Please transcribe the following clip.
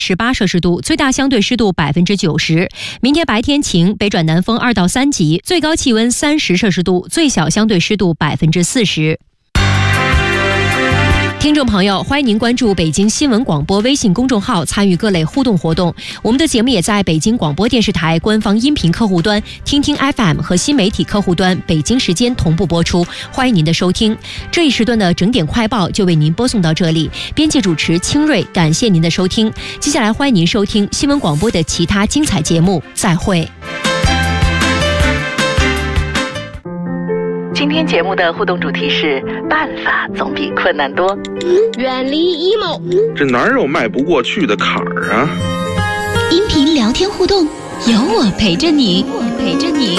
18摄氏度，最大相对湿度90%。明天白天晴，北转南风2到3级，最高气温30摄氏度，最小相对湿度40%。听众朋友，欢迎您关注北京新闻广播微信公众号，参与各类互动活动。我们的节目也在北京广播电视台官方音频客户端、听听 FM 和新媒体客户端北京时间同步播出，欢迎您的收听。这一时段的整点快报就为您播送到这里，编辑主持清瑞，感谢您的收听。接下来欢迎您收听新闻广播的其他精彩节目，再会。 今天节目的互动主题是办法总比困难多， 远离 emo， 这哪有迈不过去的坎儿啊？ 音频聊天互动，有我陪着你。